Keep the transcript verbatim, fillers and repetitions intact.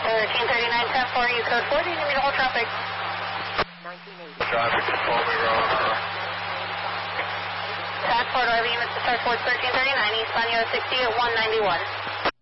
thirteen thirty-nine, ten four, use code four, do you need me to hold traffic? nineteen eighty. Traffic, control me, Rowan. Passport, R V units to start towards thirteen thirty-nine, eastbound U S sixty at one ninety-one.